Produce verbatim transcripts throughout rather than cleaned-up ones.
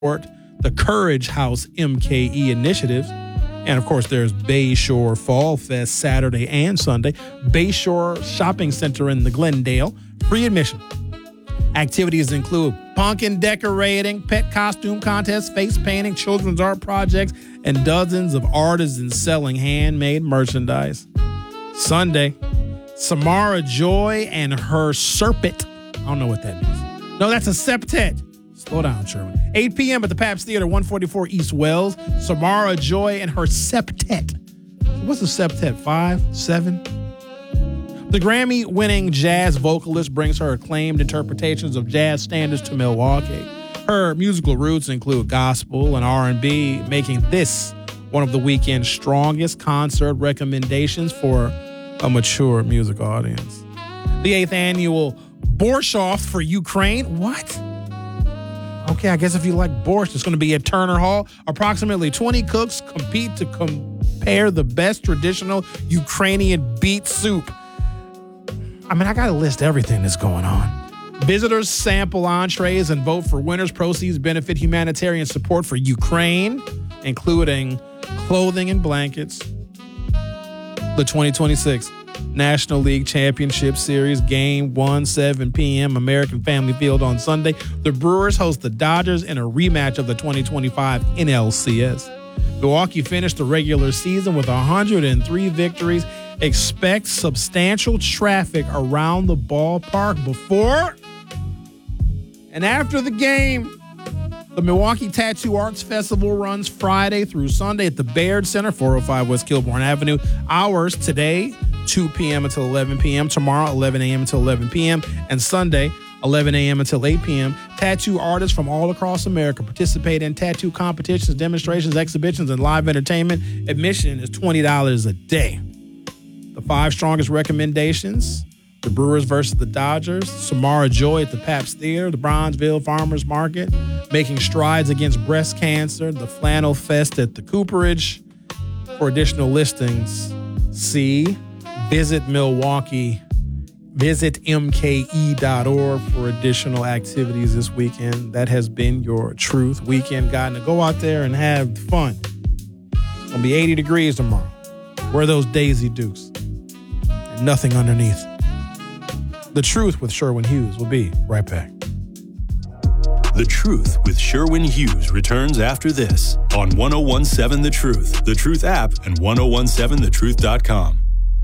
support the Courage House M K E initiatives. And, of course, there's Bayshore Fall Fest Saturday and Sunday. Bayshore Shopping Center in the Glendale. Free admission. Activities include pumpkin decorating, pet costume contests, face painting, children's art projects, and dozens of artisans selling handmade merchandise. Sunday, Samara Joy and her Serpent. I don't know what that means. No, that's a septet. Slow down, Sherman. eight p.m. at the Pabst Theater, one forty-four East Wells. Samara Joy and her septet. What's a septet? Five? Seven? The Grammy-winning jazz vocalist brings her acclaimed interpretations of jazz standards to Milwaukee. Her musical roots include gospel and R and B, making this one of the weekend's strongest concert recommendations for a mature music audience. The eighth annual Borscht for Ukraine. What? Okay, I guess if you like borscht, it's going to be at Turner Hall. Approximately twenty cooks compete to compare the best traditional Ukrainian beet soup. I mean, I got to list everything that's going on. Visitors sample entrees and vote for winners. Proceeds benefit humanitarian support for Ukraine, including clothing and blankets. The twenty twenty-six National League Championship Series, Game one, seven p.m., American Family Field on Sunday. The Brewers host the Dodgers in a rematch of the twenty twenty-five N L C S. Milwaukee finished the regular season with one hundred three victories. Expect substantial traffic around the ballpark before and after the game. The Milwaukee Tattoo Arts Festival runs Friday through Sunday at the Baird Center, four oh five West Kilbourne Avenue. Hours today, two p.m. until eleven p.m. Tomorrow, eleven a.m. until eleven p.m. And Sunday, eleven a.m. until eight p.m. Tattoo artists from all across America participate in tattoo competitions, demonstrations, exhibitions, and live entertainment. Admission is twenty dollars a day. The five strongest recommendations: the Brewers versus the Dodgers, Samara Joy at the Pabst Theater, the Bronzeville Farmers Market, making strides against breast cancer, the Flannel Fest at the Cooperage. For additional listings, see Visit Milwaukee, visit M K E dot org for additional activities this weekend. That has been your Truth Weekend Guide. Now go out there and have fun. It's going to be eighty degrees tomorrow. Wear those Daisy Dukes. And nothing underneath. The Truth with Sherwin Hughes will be right back. The Truth with Sherwin Hughes returns after this on ten seventeen The Truth, The Truth app, and ten seventeen the truth dot com.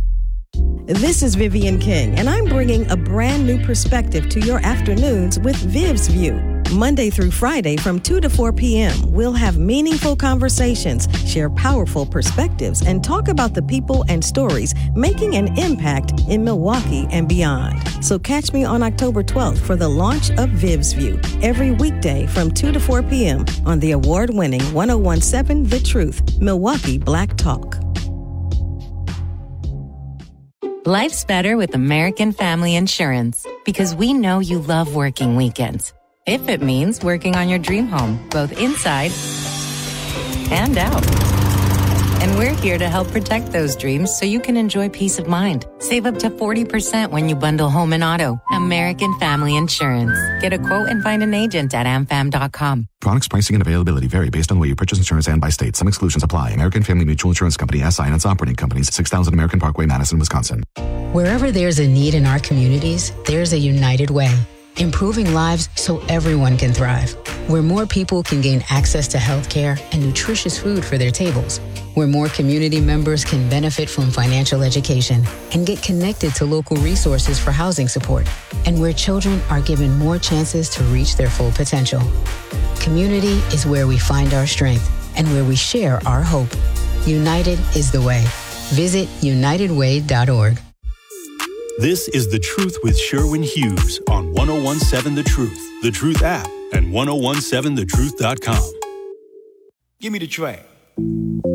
This is Vivian King, and I'm bringing a brand new perspective to your afternoons with Viv's View. Monday through Friday from two to four p.m., we'll have meaningful conversations, share powerful perspectives, and talk about the people and stories making an impact in Milwaukee and beyond. So catch me on October twelfth for the launch of Viv's View, every weekday from two to four p.m. on the award-winning ten seventeen The Truth, Milwaukee Black Talk. Life's better with American Family Insurance because we know you love working weekends. If it means working on your dream home, both inside and out. And we're here to help protect those dreams so you can enjoy peace of mind. Save up to forty percent when you bundle home and auto. American Family Insurance. Get a quote and find an agent at am fam dot com. Products pricing and availability vary based on the way you purchase insurance and by state. Some exclusions apply. American Family Mutual Insurance Company, S I and its operating companies, six thousand American Parkway, Madison, Wisconsin. Wherever there's a need in our communities, there's a United Way. Improving lives so everyone can thrive. Where more people can gain access to health care and nutritious food for their tables. Where more community members can benefit from financial education and get connected to local resources for housing support. And where children are given more chances to reach their full potential. Community is where we find our strength and where we share our hope. United is the way. Visit united way dot org. This is The Truth with Sherwin Hughes on ten seventeen The Truth, The Truth app, and ten seventeen the truth dot com. Give me the track.